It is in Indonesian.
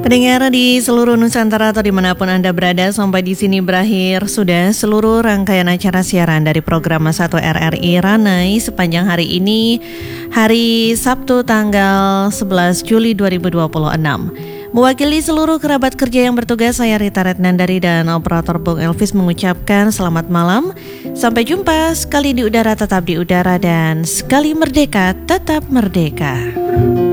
Pendengar di seluruh Nusantara atau dimanapun Anda berada, sampai di sini berakhir sudah seluruh rangkaian acara siaran dari program 1 RRI Ranai sepanjang hari ini, hari Sabtu tanggal 11 Juli 2026. Mewakili seluruh kerabat kerja yang bertugas, saya Rita Retnandari dan operator Bung Elvis mengucapkan selamat malam. Sampai jumpa, sekali di udara tetap di udara dan sekali merdeka tetap merdeka.